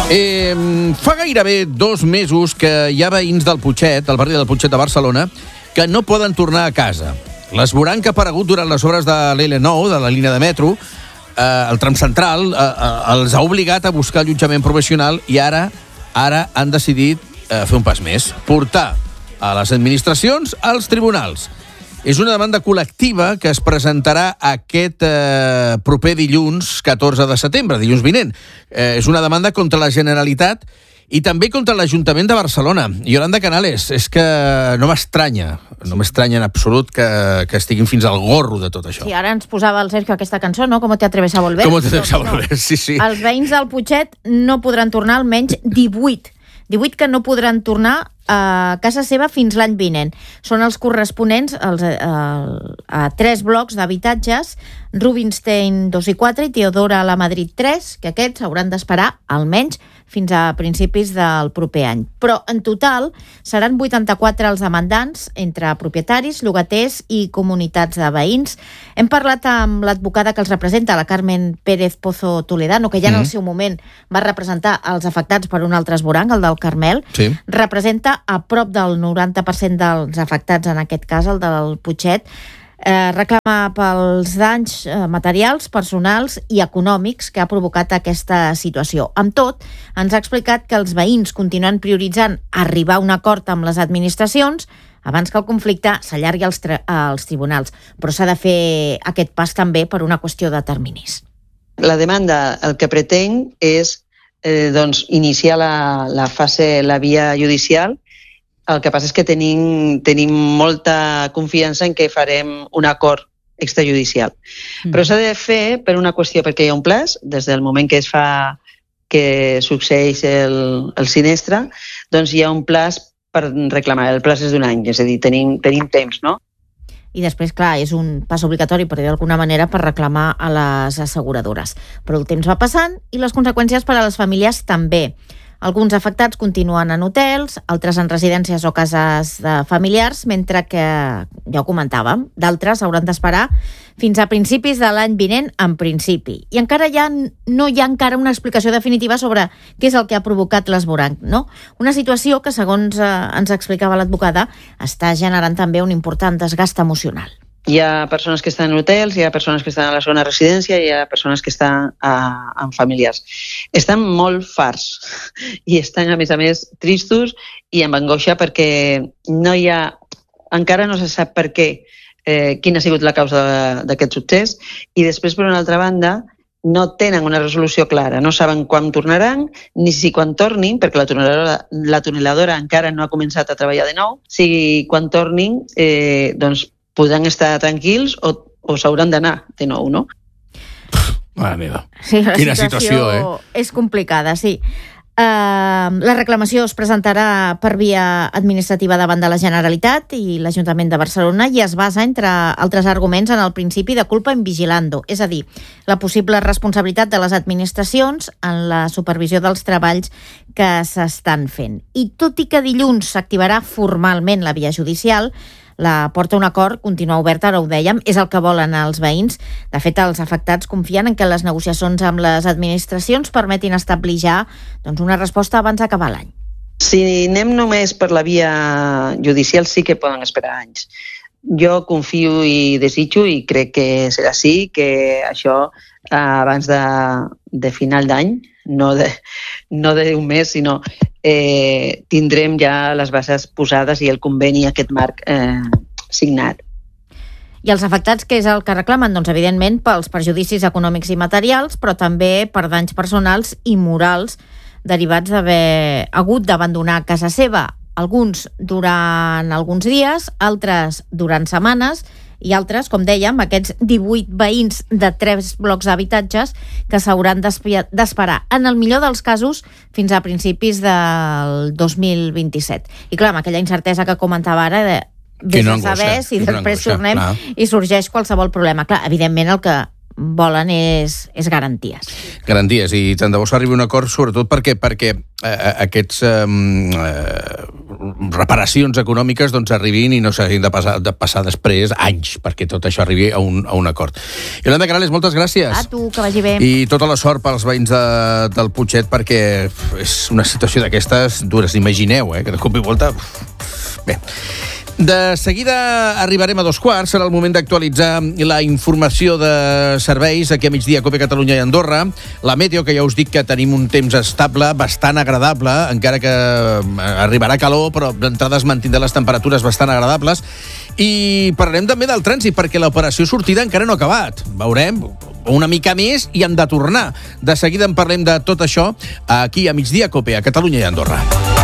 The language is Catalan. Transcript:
Fa gairebé 2 mesos que hi ha veïns del Putxet, del barri del Putxet de Barcelona, que no poden tornar a casa. L'esvoranc que ha aparegut durant les obres de l'L9, de la línia de metro, el tram central, els ha obligat a buscar allotjament professional i ara han decidit fer un pas més, portar a les administracions als tribunals. És una demanda col·lectiva que es presentarà aquest proper dilluns 14 de setembre, dilluns vinent. És una demanda contra la Generalitat i també contra l'Ajuntament de Barcelona. Yolanda Canales, és que no m'estranya en absolut que estiguin fins al gorro de tot això. Sí, ara ens posava el Sergio aquesta cançó, no? ¿Cómo te atreves a volver? ¿Cómo te atreves a volver? Sí, sí. Els veïns del Putxet no podran tornar almenys 18 que no podran tornar a casa seva fins l'any vinent. Són els corresponents a 3 blocs d'habitatges, Rubinstein 2 i 4 i Teodora la Madrid 3, que aquests hauran d'esperar almenys fins a principis del proper any. Però, en total, seran 84 els demandants entre propietaris, llogaters i comunitats de veïns. Hem parlat amb l'advocada que els representa, la Carmen Pérez Pozo Toledano, que ja en el seu moment va representar els afectats per un altre esvoranc, el del Carmel. Sí. Representa a prop del 90% dels afectats, en aquest cas, el del Putxet. Reclama pels danys materials, personals i econòmics que ha provocat aquesta situació. Amb tot, ens ha explicat que els veïns continuen prioritzant arribar a un acord amb les administracions abans que el conflicte s'allargui als tribunals. Però s'ha de fer aquest pas també per una qüestió de terminis. La demanda el que pretén és iniciar la via judicial. El que passa és que tenim molta confiança en que farem un acord extrajudicial. Però s'ha de fer per una qüestió, perquè hi ha un plaç, des del moment que succeeix el sinistre, doncs hi ha un plaç per reclamar. El plaç és d'1 any, és a dir, tenim temps, no? I després, clar, és un pas obligatori, per dir d'alguna manera, per reclamar a les asseguradores. Però el temps va passant i les conseqüències per a les famílies també. Alguns afectats continuen en hotels, altres en residències o cases de familiars, mentre que, ja ho comentàvem, d'altres hauran d'esperar fins a principis de l'any vinent, en principi. I encara no hi ha encara una explicació definitiva sobre què és el que ha provocat l'esvoranc, no? Una situació que, segons ens explicava l'advocada, està generant també un important desgast emocional. Hi ha persones que estan en hotels, hi ha persones que estan a la segona residència, hi ha persones que estan en familiars. Estan molt farts i estan, a més, tristos i amb angoixa perquè encara no se sap per què, quina ha sigut la causa d'aquest succés, i després, per una altra banda, no tenen una resolució clara, no saben quan tornaran, ni si quan tornin, perquè la tuneladora encara no ha començat a treballar de nou, si quan tornin, podran estar tranquils o s'hauran d'anar de nou, no? Mare meva. Sí, quina situació, és complicada, sí. La reclamació es presentarà per via administrativa davant de la Generalitat i l'Ajuntament de Barcelona i es basa, entre altres arguments, en el principi de culpa in vigilando, és a dir, la possible responsabilitat de les administracions en la supervisió dels treballs que s'estan fent. I tot i que dilluns s'activarà formalment la via judicial, la porta a un acord continua oberta, ara ho dèiem, és el que volen els veïns. De fet, els afectats confien en que les negociacions amb les administracions permetin establir ja una resposta abans d'acabar l'any. Si anem només per la via judicial, sí que poden esperar anys. Jo confio i desitjo, i crec que serà així, que això abans de final d'any, no d'un mes, sinó tindrem ja les bases posades i el conveni, aquest marc signat. I els afectats, què és el que reclamen? Doncs, evidentment, pels perjudicis econòmics i materials, però també per danys personals i morals derivats d'haver hagut d'abandonar casa seva. Alguns durant alguns dies, altres durant setmanes, i altres, com dèiem, aquests 18 veïns de 3 blocs d'habitatges que s'hauran d'esperar, en el millor dels casos, fins a principis del 2027. I clar, amb aquella incertesa que comentava ara, vés a saber si després tornem i sorgeix qualsevol problema. Clar, evidentment el que volen és garanties. Garanties, i tant de bo s'arribi a un acord, sobretot perquè aquests reparacions econòmiques doncs, arribin i no s'hagin de passar després anys perquè tot això arribi a un acord. Iolanda Canales, moltes gràcies. A tu, que vagi bé. I tota la sort pels veïns del Putxet, perquè és una situació d'aquestes dures. Imagineu, que de cop i volta... Bé. De seguida arribarem a 2:15, serà el moment d'actualitzar la informació de serveis aquí a migdia, COPE Catalunya i Andorra. La meteo, que ja us dic que tenim un temps estable, bastant agradable, encara que arribarà calor, però d'entrada es mantindran les temperatures bastant agradables. I parlarem també del trànsit, perquè l'operació sortida encara no ha acabat. Veurem una mica més i han de tornar. De seguida en parlem de tot això aquí a migdia, COPE, a Catalunya i Andorra.